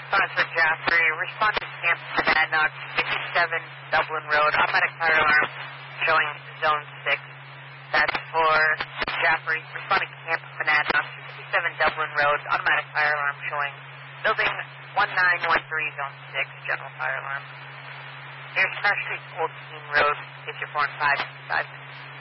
Sponsor Jaffrey, respond to Camp Monadnock, 57 Dublin Road, automatic fire alarm showing zone 6. That's for Jaffrey, respond to Camp Monadnock, 57 Dublin Road, automatic fire alarm showing building 1913, zone 6, general fire alarm. Here's Car Street, Old Keene Road, get your 4 and 5.